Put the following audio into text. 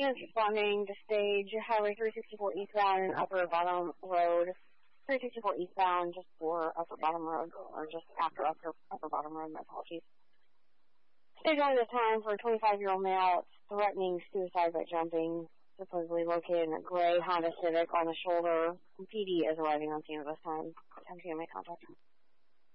Units responding to stage Highway 364 eastbound and Upper Bottom Road. 364 eastbound just for Upper Bottom Road, or just after Upper Bottom Road, my apologies. Stage on this time for a 25-year-old male threatening suicide by jumping, supposedly located in a gray Honda Civic on the shoulder. PD is arriving on scene at this time. Time to get my contact.